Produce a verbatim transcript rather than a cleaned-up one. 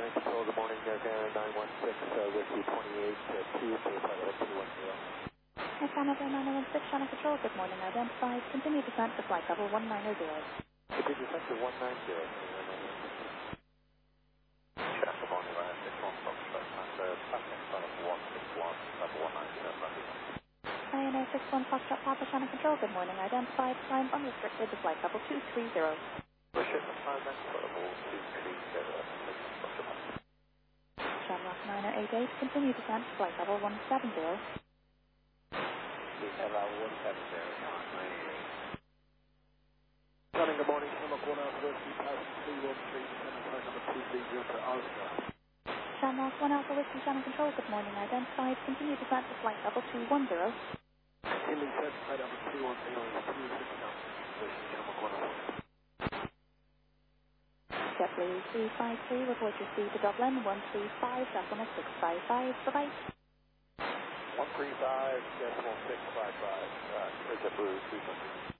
Command and Control, good morning, Air nine one six, uh, Whiskey twenty-eight, uh, two, to flight level two one zero. Air Canada nine one six, Channel Control, good morning, identified, continue descent to flight level one nine zero. Continue descent to one nine zero. Check, good morning, nine six one, Foxtrot, after passing in front of one six one, level one nine zero, Ryanair six one, Foxtrot, Papa, Channel Control, good morning, identified, climb unrestricted to flight level two three zero. Shipment five nine level two three zero. Shamrock nine oh eight eight, continue descent to flight level one seven zero. We have our one seven zero, nine eight eight. Running, good morning, Shamrock one Alpha Whiskey, passing three one three, descending flight number two three zero for Oscar. Shamrock one Alpha Whiskey, Channel Control, good morning, identified, continue descent to flight level two one zero. Continue descent to flight level two one zero, two six nine, Whiskey, Shamrock one Alpha. JetBlue three five three, report your speed to Dublin, one three five decimal six five five, bye-bye. one three five decimal six five five, uh, JetBlue three five three.